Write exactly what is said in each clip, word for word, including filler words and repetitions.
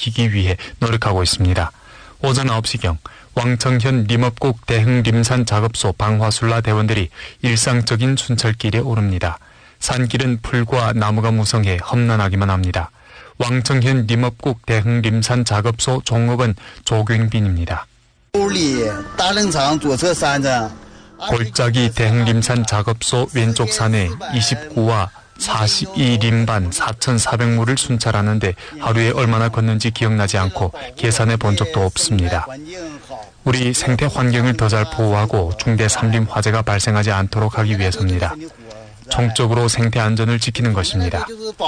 지키기 위해 노력하고 있습니다. 오전 아홉 시경 왕청현 림업국 대흥림산 작업소 방화술라 대원들이 일상적인 순찰길에 오릅니다. 산길은 풀과 나무가 무성해 험난하기만 합니다. 왕청현 림업국 대흥림산 작업소 종업원 조경빈입니다. 골짜기 대흥림산 작업소 왼쪽 산에 이십구와 사십이 림반 사천사백 무를 순찰하는데 하루에 얼마나 걷는지 기억나지 않고 계산해 본 적도 없습니다. 우리 생태 환경을 더 잘 보호하고 중대 산림 화재가 발생하지 않도록 하기 위해서입니다. 총적으로 생태 안전을 지키는 것입니다.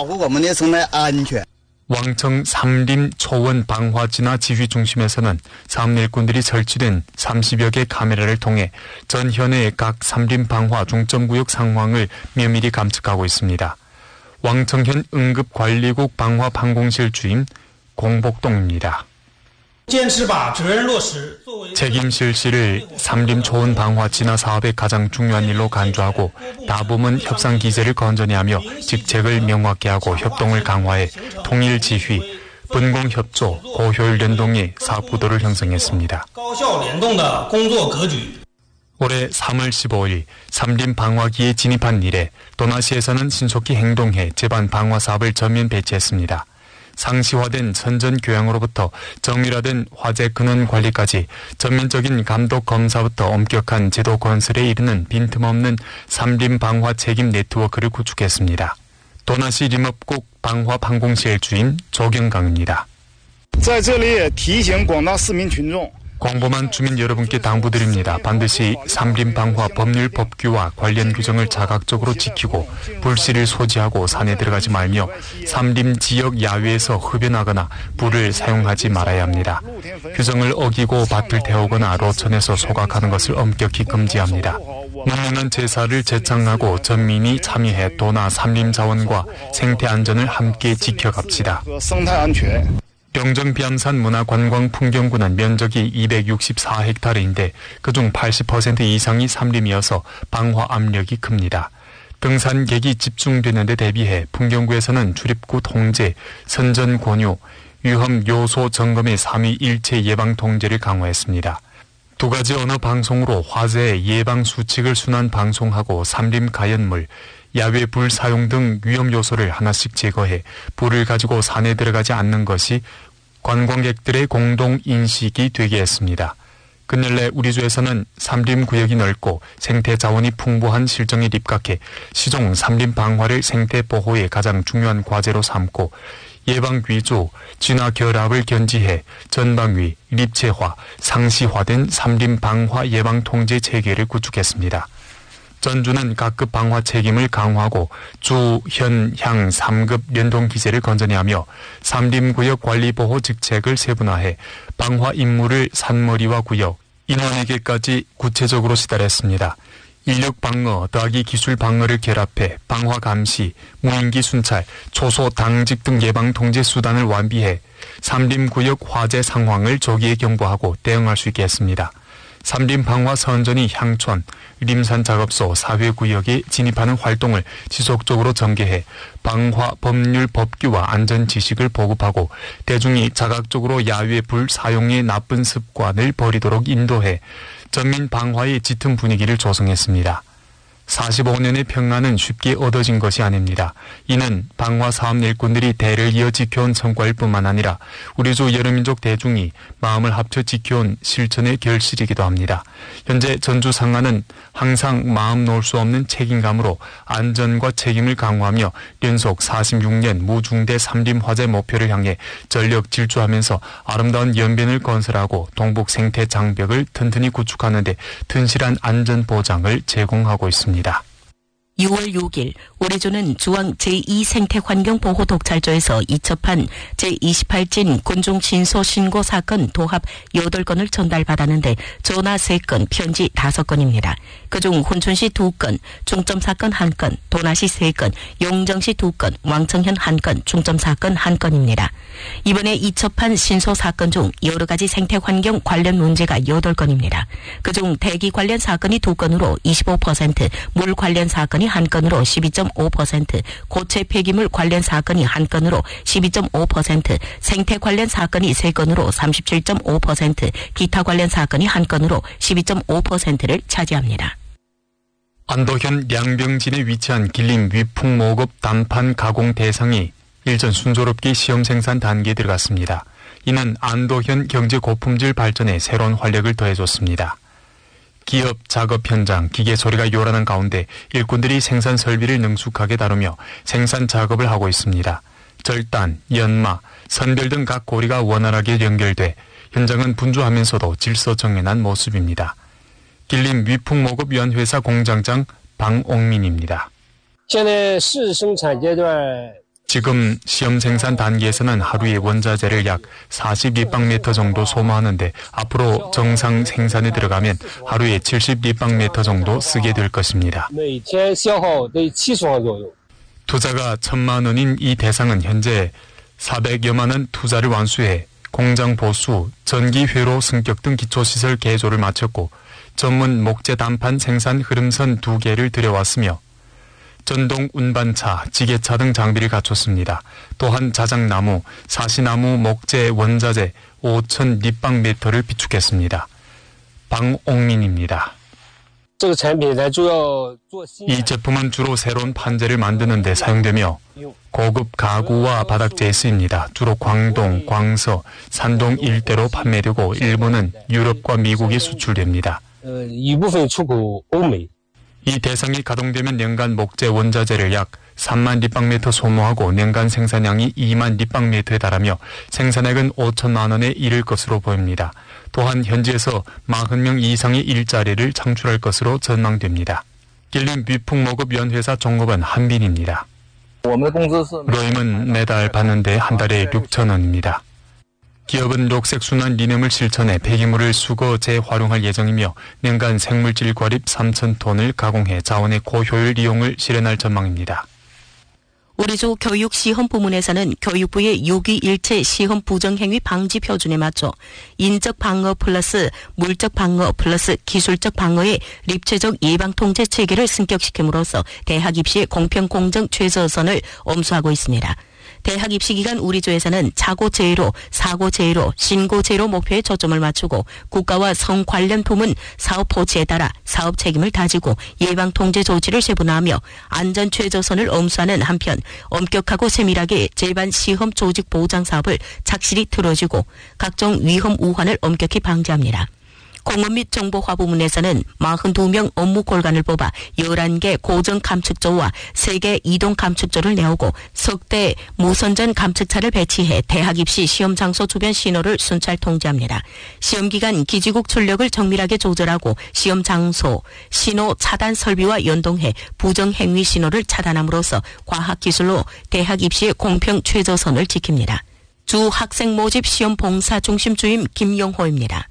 왕청 삼림 초원 방화 진화 지휘 중심에서는 산업일꾼들이 설치된 삼십여 개 카메라를 통해 전 현해의 각 삼림 방화 중점구역 상황을 면밀히 감측하고 있습니다. 왕청현 응급관리국 방화 판공실 주임 공복동입니다. 책임 실시를 삼림 초원 방화 진화 사업의 가장 중요한 일로 간주하고 다부문 협상 기제를 건전히 하며 직책을 명확히 하고 협동을 강화해 통일 지휘, 분공 협조, 고효율联동의 사업 구도를 형성했습니다. 올해 삼월 십오일 삼림 방화기에 진입한 이래 도나시에서는 신속히 행동해 제반 방화 사업을 전면 배치했습니다. 상시화된 선전 교양으로부터 정밀화된 화재 근원 관리까지 전면적인 감독 검사부터 엄격한 제도 건설에 이르는 빈틈없는 삼림 방화 책임 네트워크를 구축했습니다. 도나시 림업국 방화 판공실 주임 조경강입니다. 광범한 주민 여러분께 당부드립니다. 반드시 삼림 방화 법률 법규와 관련 규정을 자각적으로 지키고 불씨를 소지하고 산에 들어가지 말며 삼림 지역 야외에서 흡연하거나 불을 사용하지 말아야 합니다. 규정을 어기고 밭을 태우거나 로천에서 소각하는 것을 엄격히 금지합니다. 문무는 제사를 제창하고 전민이 참여해 도나 삼림 자원과 생태 안전을 함께 지켜갑시다. 영정 비암산 문화관광풍경구는 면적이 이백육십사 헥타르인데 그중 팔십 퍼센트 이상이 삼림이어서 방화 압력이 큽니다. 등산객이 집중되는 데 대비해 풍경구에서는 출입구 통제, 선전 권유, 위험 요소 점검의 삼위일체 예방 통제를 강화했습니다. 두 가지 언어 방송으로 화재 예방 수칙을 순환 방송하고 삼림 가연물, 야외 불 사용 등 위험 요소를 하나씩 제거해 불을 가지고 산에 들어가지 않는 것이 관광객들의 공동 인식이 되게 했습니다. 근래 우리 주에서는 삼림 구역이 넓고 생태 자원이 풍부한 실정에 입각해 시종 삼림 방화를 생태 보호의 가장 중요한 과제로 삼고 예방 위주, 진화 결합을 견지해 전방위,立체화, 상시화된 삼림 방화 예방 통제 체계를 구축했습니다. 전주는 각급 방화 책임을 강화하고 주, 현, 향 삼 급聯동기제를 건전히 하며 삼림구역 관리보호 직책을 세분화해 방화 임무를 산머리와 구역, 인원에게까지 구체적으로 시달했습니다. 인력 방어 더하기 기술 방어를 결합해 방화 감시, 무인기 순찰, 초소 당직 등 예방 통제 수단을 완비해 삼림구역 화재 상황을 조기에 경보하고 대응할 수 있게 했습니다. 삼림 방화 선전이 향촌, 림산 작업소 사회구역에 진입하는 활동을 지속적으로 전개해 방화 법률 법규와 안전 지식을 보급하고 대중이 자각적으로 야외 불 사용의 나쁜 습관을 버리도록 인도해 전민 방화의 짙은 분위기를 조성했습니다. 사십오 년의 평안은 쉽게 얻어진 것이 아닙니다. 이는 방화 사업 일꾼들이 대를 이어 지켜온 성과일 뿐만 아니라 우리 주 여러민족 대중이 마음을 합쳐 지켜온 실천의 결실이기도 합니다. 현재 전주 상하는 항상 마음 놓을 수 없는 책임감으로 안전과 책임을 강화하며 연속 사십육 년 무중대 삼림 화재 목표를 향해 전력 질주하면서 아름다운 연변을 건설하고 동북 생태 장벽을 튼튼히 구축하는 데 튼실한 안전 보장을 제공하고 있습니다. 유월 육일 우리 주는 주왕 제이 생태환경보호 독찰조에서 이첩한 제이십팔 진 곤종 신소 신고 사건 도합 여덟 건을 전달받았는데 전화 세 건, 편지 다섯 건입니다. 그중 혼천시 두 건, 중점 사건 한 건, 도나시 세 건, 용정시 두 건, 왕청현 한 건, 중점 사건 한 건입니다. 이번에 이첩한 신소 사건 중 여러 가지 생태환경 관련 문제가 여덟 건입니다. 그중 대기 관련 사건이 두 건으로 이십오 퍼센트, 물 관련 사건이 한 건으로 십이 점 오 퍼센트, 고체 폐기물 관련 사건이 한 건으로 십이 점 오 퍼센트, 생태 관련 사건이 세 건으로 삼십칠 점 오 퍼센트, 기타 관련 사건이 한 건으로 십이 점 오 퍼센트를 차지합니다. 안도현 량병진에 위치한 길림 위풍모급 단판 가공 대상이 일전 순조롭게 시험 생산 단계에 들어갔습니다. 이는 안도현 경제 고품질 발전에 새로운 활력을 더해줬습니다. 기업 작업 현장, 기계 소리가 요란한 가운데 일꾼들이 생산 설비를 능숙하게 다루며 생산 작업을 하고 있습니다. 절단, 연마, 선별 등 각 고리가 원활하게 연결돼 현장은 분주하면서도 질서정연한 모습입니다. 길림 위풍모급위원회사 공장장 방옥민입니다. 지금 시험 생산 단계에서는 하루에 원자재를 약 사십 리방미터 정도 소모하는데 앞으로 정상 생산에 들어가면 하루에 칠십 리방미터 정도 쓰게 될 것입니다. 투자가 천만 원인 이 대상은 현재 사백여만 원 투자를 완수해 공장 보수, 전기 회로 승격 등 기초시설 개조를 마쳤고 전문 목재 단판 생산 흐름선 두 개를 들여왔으며 전동 운반차, 지게차 등 장비를 갖췄습니다. 또한 자작나무, 사시나무 목재 원자재 오천 리방미터를 비축했습니다. 방옥민입니다. 이 제품은 주로 새로운 판재를 만드는 데 사용되며 고급 가구와 바닥재에 쓰입니다. 주로 광동, 광서, 산동 일대로 판매되고 일부는 유럽과 미국에 수출됩니다. 이 대상이 가동되면年간 목재 원자재를 약 삼만 리방미터 소모하고年간 생산량이 이만 리방미터에 달하며 생산액은 오천만 원에 이를 것으로 보입니다. 또한 현지에서 사십 명 이상의 일자리를 창출할 것으로 전망됩니다. 길림 위풍모급위원회사 종업원 한빈입니다. 로임은 매달 받는데 한 달에 육천 원입니다. 기업은 녹색 순환 리넴을 실천해 폐기물을 수거 재활용할 예정이며年간 생물질 과립 삼천 톤을 가공해 자원의 고효율 이용을 실현할 전망입니다. 우리주 교육시험 부문에서는 교육부의 유기일체 시험 부정행위 방지 표준에 맞춰 인적 방어 플러스 물적 방어 플러스 기술적 방어의 입체적 예방 통제 체계를 승격시킴으로써 대학 입시의 공평 공정 최저선을 엄수하고 있습니다. 대학 입시 기간 우리조에서는 자고 제로, 사고 제로, 신고 제로 목표에 초점을 맞추고 국가와 성 관련 부문 사업 포지에 따라 사업 책임을 다지고 예방 통제 조치를 세분화하며 안전 최저선을 엄수하는 한편 엄격하고 세밀하게 제반 시험 조직 보장 사업을 착실히 틀어주고 각종 위험 우환을 엄격히 방지합니다. 공업 및 정보화 부문에서는 사십이 명 업무 골간을 뽑아 열한 개 고정 감축조와 세 개 이동 감축조를 내오고 석대 무선전 감축차를 배치해 대학 입시 시험 장소 주변 신호를 순찰 통제합니다. 시험 기간 기지국 출력을 정밀하게 조절하고 시험 장소, 신호 차단 설비와 연동해 부정행위 신호를 차단함으로써 과학기술로 대학 입시의 공평 최저선을 지킵니다. 주 학생 모집 시험 봉사 중심 주임 김용호입니다.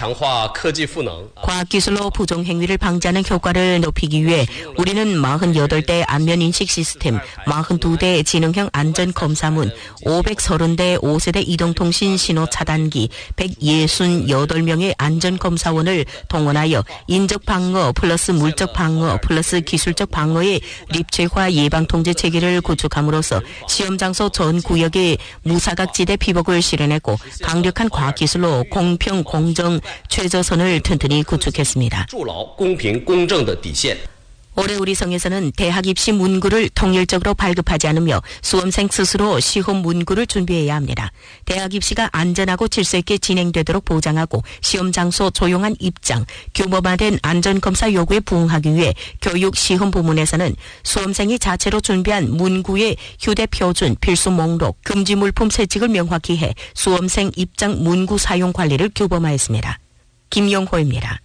과학기술로 부정행위를 방지하는 효과를 높이기 위해 우리는 사십팔 대 안면인식 시스템, 사십이 대 지능형 안전검사문, 오백삼십 대 오 세대 이동통신 신호 차단기, 백육십팔 명의 안전검사원을 동원하여 인적 방어 플러스 물적 방어 플러스 기술적 방어의 입체화 예방통제 체계를 구축함으로써 시험장소 전 구역의 무사각지대 피복을 실현했고 강력한 과학기술로 공평 공정 최저선을 튼튼히 구축했습니다. 올해 우리 성에서는 대학 입시 문구를 통일적으로 발급하지 않으며 수험생 스스로 시험 문구를 준비해야 합니다. 대학 입시가 안전하고 질서 있게 진행되도록 보장하고 시험 장소 조용한 입장, 규모화된 안전검사 요구에 부응하기 위해 교육 시험 부문에서는 수험생이 자체로 준비한 문구의 휴대표준, 필수 목록, 금지 물품 세칙을 명확히 해 수험생 입장 문구 사용 관리를 규범화했습니다. 김용호입니다.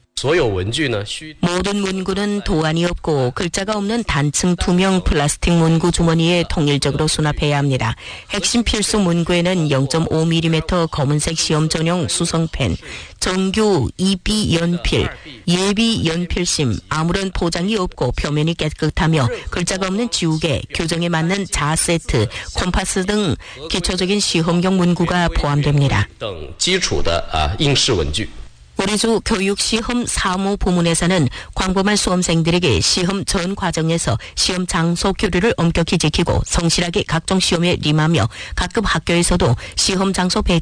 모든 문구는 도안이 없고 글자가 없는 단층 투명 플라스틱 문구 주머니에 통일적으로 수납해야 합니다. 핵심 필수 문구에는 영 점 오 밀리미터 검은색 시험 전용 수성펜, 정규 이비 연필, 예비 연필심, 아무런 포장이 없고 표면이 깨끗하며 글자가 없는 지우개, 교정에 맞는 자 세트, 콤파스 등 기초적인 시험용 문구가 포함됩니다. 우리주 교육시험 사무 부문에서는 광범한 수험생들에게 시험 전 과정에서 시험 장소 규례를 엄격히 지키고 성실하게 각종 시험에 임하며 각급 학교에서도 시험 장소 배